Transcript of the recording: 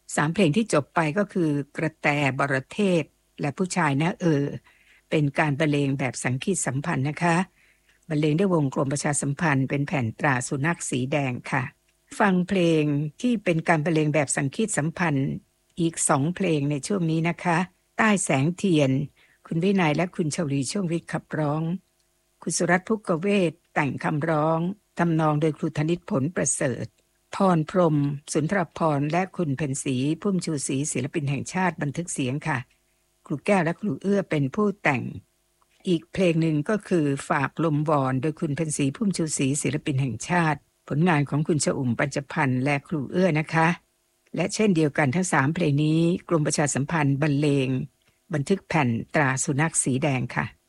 3เพลงที่จบไปก็คือกระแตบรเทศและผู้ชายนะเป็นการบรรเลงแบบสังคีตสัมพันธ์นะคะบรรเลงด้วยวงกลมประชาสัมพันธ์เป็นแผ่นตราสุนัขสีแดงค่ะฟังเพลงที่เป็นการบรรเลงแบบสังคีตสัมพันธ์อีก2เพลงในช่วงนี้นะคะใต้แสงเทียนคุณวินัยและคุณชวลีช่วงวิทย์ขับร้องคุณสุรัตน์ ภุกเวศแต่งคำร้องทำนองโดยครูธนิตผลประเสริฐพรพรหมสุนทรภรณ์และคุณเพ็ญศรีพุ่มชูศรีศิลปินแห่งชาติบันทึกเสียงค่ะครูแก้วและครูเอื้อเป็นผู้แต่งอีกเพลงหนึ่งก็คือฝากลมวอนโดยคุณเพ็ญศรีพุ่มชูศรีศิลปินแห่งชาติผลงานของคุณชอุ่มปัญจพันธ์และครูเอื้อนะคะและเช่นเดียวกันทั้ง3เพลงนี้กรมประชาสัมพันธ์บรรเลงบันทึกแผ่นตราสุนัขสีแดงค่ะ